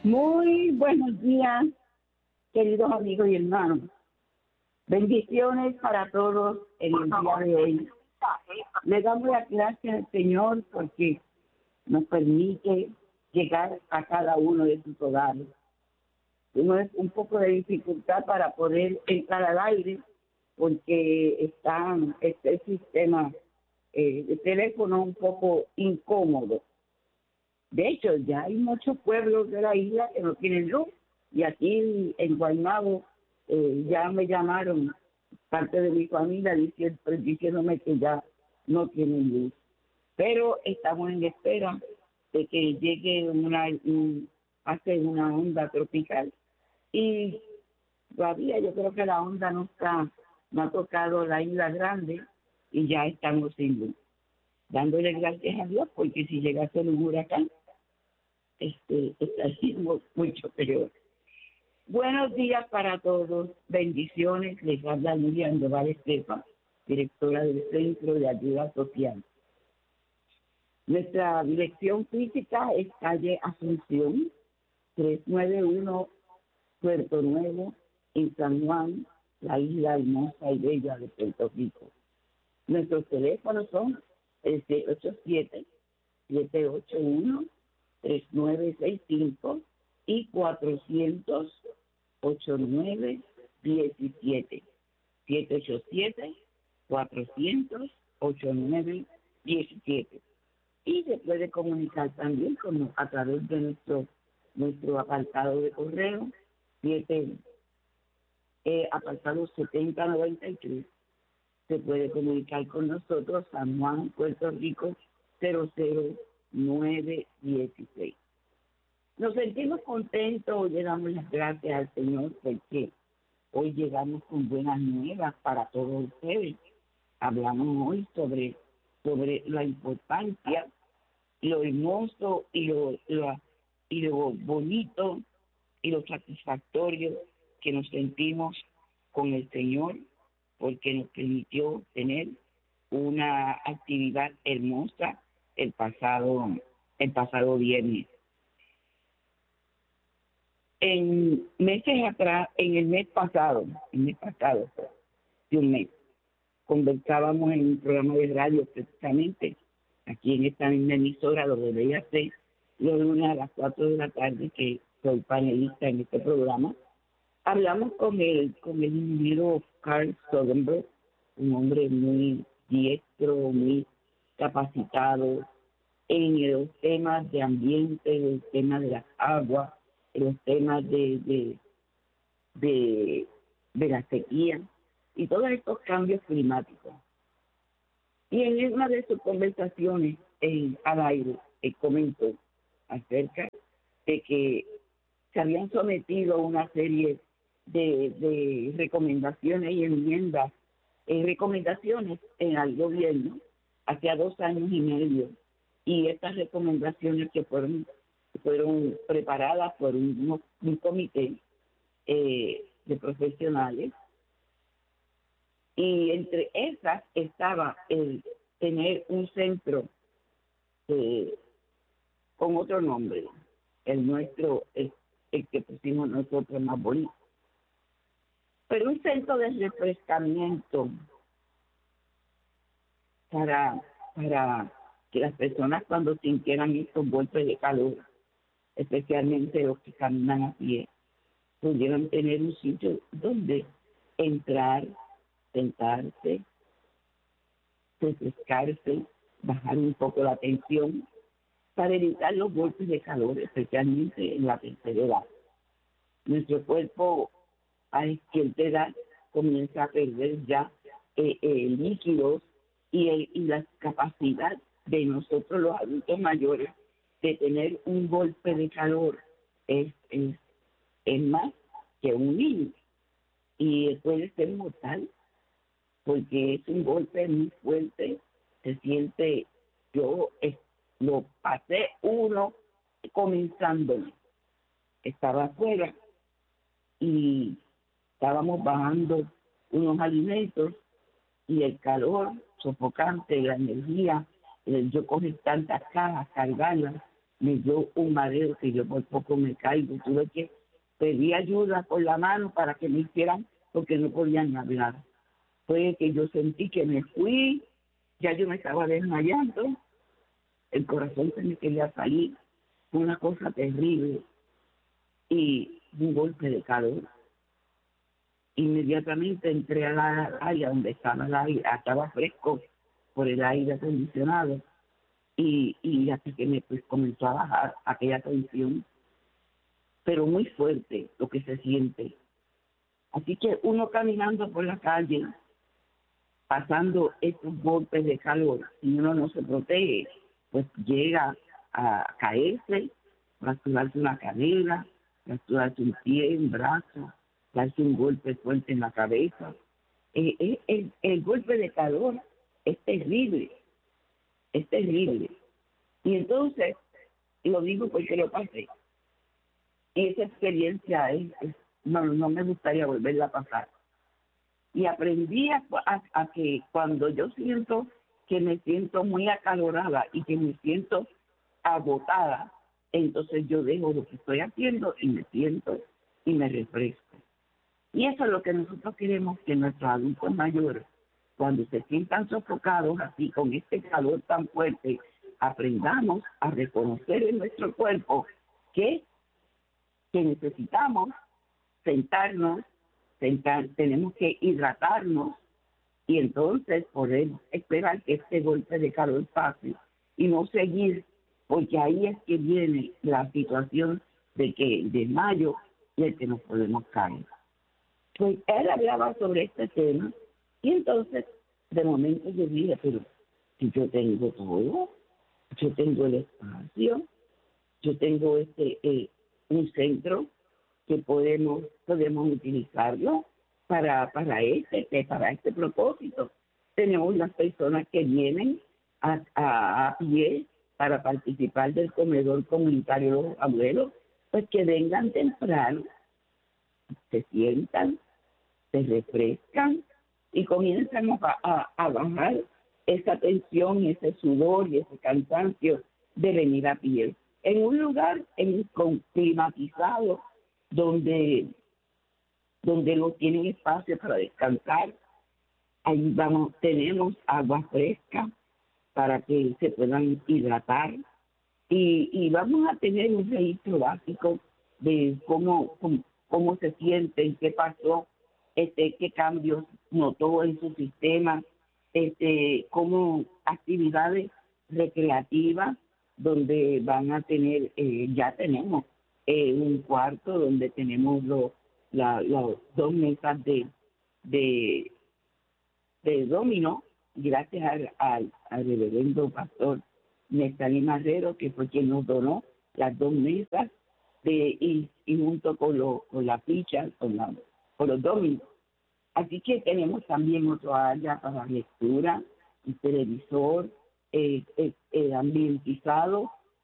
Muy buenos días, queridos amigos y hermanos. Bendiciones para todos en el día de hoy. Le damos las gracias al Señor porque nos permite llegar a cada uno de sus hogares. Tuvimos un poco de dificultad para poder entrar al aire porque está este sistema de teléfono un poco incómodo. De hecho, ya hay muchos pueblos de la isla que no tienen luz y aquí en Guaynabo ya me llamaron parte de mi familia diciéndome que ya no tienen luz. Pero estamos en espera de que llegue hace una onda tropical y todavía yo creo que la onda no ha tocado la isla grande y ya estamos sin luz. Dándole gracias a Dios porque si llegase un huracán, estaríamos mucho peor. Buenos días para todos, bendiciones. Les habla Lidia Andoval Estefa, directora del Centro de Ayuda Social. Nuestra dirección física es calle Asunción, 391 Puerto Nuevo, en San Juan, la isla hermosa y bella de Puerto Rico. Nuestros teléfonos son el 787-781-3965 y 400-8917. 787-400-8917. Y se puede comunicar también a través de nuestro apartado de correo, apartado 7093. Se puede comunicar con nosotros, San Juan, Puerto Rico, 00916. Nos sentimos contentos, le damos las gracias al Señor porque hoy llegamos con buenas nuevas para todos ustedes. Hablamos hoy sobre la importancia, lo hermoso y lo bonito y lo satisfactorio que nos sentimos con el Señor porque nos permitió tener una actividad hermosa el pasado viernes. En el mes pasado, de un mes, conversábamos en un programa de radio precisamente, aquí en esta misma emisora, donde veía ser los lunes a las 4 de la tarde, que soy panelista en este programa. Hablamos con el ingeniero Carl Soderberg, un hombre muy diestro, muy capacitado en los temas de ambiente, en el tema de las aguas, en los temas de la sequía y todos estos cambios climáticos. Y en una de sus conversaciones al aire, él comentó acerca de que se habían sometido a una serie de recomendaciones y enmiendas, recomendaciones al gobierno hace 2 años y medio, y estas recomendaciones que fueron preparadas por un comité de profesionales, y entre esas estaba el tener un centro con otro nombre, el nuestro, el que pusimos nosotros más bonito, pero un centro de refrescamiento para que las personas cuando sintieran estos golpes de calor, especialmente los que caminan a pie, pudieran tener un sitio donde entrar, sentarse, refrescarse, bajar un poco la tensión para evitar los golpes de calor, especialmente en la tercera edad. Nuestro cuerpo a cierta edad comienza a perder ya líquidos y la capacidad de nosotros los adultos mayores de tener un golpe de calor es más que un niño y puede ser mortal porque es un golpe muy fuerte. Se siente, yo lo pasé uno comenzándome, estaba afuera y estábamos bajando unos alimentos y el calor sofocante, la energía, yo cogí tantas cajas, cargarlas me dio un mareo que yo por poco me caigo. Tuve que pedir ayuda con la mano para que me hicieran, porque no podían hablar. Fue que yo sentí que me fui, ya yo me estaba desmayando, el corazón se me quería salir, fue una cosa terrible y un golpe de calor. Inmediatamente entré a la área donde estaba el aire, estaba fresco por el aire acondicionado y hasta que me pues, comenzó a bajar aquella tensión, pero muy fuerte lo que se siente. Así que uno caminando por la calle, pasando estos golpes de calor, si uno no se protege, pues llega a caerse, fracturarse una cadera, fracturarse un pie, un brazo, darse un golpe fuerte en la cabeza. El golpe de calor es terrible, es terrible. Y entonces, lo digo porque lo pasé. Y esa experiencia no me gustaría volverla a pasar. Y aprendí a que cuando yo siento que me siento muy acalorada y que me siento agotada, entonces yo dejo lo que estoy haciendo y me siento y me refresco. Y eso es lo que nosotros queremos que nuestros adultos mayores, cuando se sientan sofocados así con este calor tan fuerte, aprendamos a reconocer en nuestro cuerpo que necesitamos sentarnos, tenemos que hidratarnos y entonces podemos esperar que este golpe de calor pase y no seguir, porque ahí es que viene la situación de que el desmayo y el que nos podemos caer. Pues él hablaba sobre este tema y entonces de momento yo dije, pero si yo tengo todo, yo tengo el espacio, yo tengo un centro que podemos utilizarlo para este propósito. Tenemos las personas que vienen a pie para participar del comedor comunitario de los abuelos, pues que vengan temprano, se sientan, se refrescan y comienzan a bajar esa tensión, ese sudor y ese cansancio de venir a pie. En un lugar climatizado donde no tienen espacio para descansar, ahí tenemos agua fresca para que se puedan hidratar y vamos a tener un registro básico de cómo se sienten, qué pasó, qué cambios notó en su sistema, cómo actividades recreativas donde van a tener, ya tenemos un cuarto donde tenemos las dos mesas de dominó, gracias al reverendo pastor Nestalí Marrero, que fue quien nos donó las dos mesas y junto con la ficha, con los dominos. Así que tenemos también otra área para lectura, un televisor ambientizado